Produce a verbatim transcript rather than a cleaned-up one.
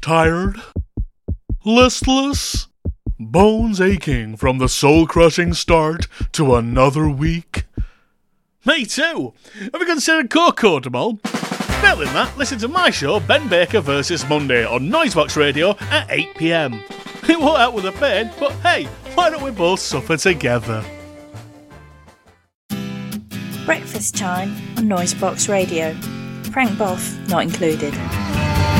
Tired? Listless? Bones aching from the soul-crushing start to another week? Me too! Have you considered Coco tomorrow? Failing that, listen to my show Ben Baker versus Monday on Noisebox Radio at eight p m. It won't help with the pain, but hey, why don't we both suffer together? Breakfast time on Noisebox Radio. Frank Boff not included.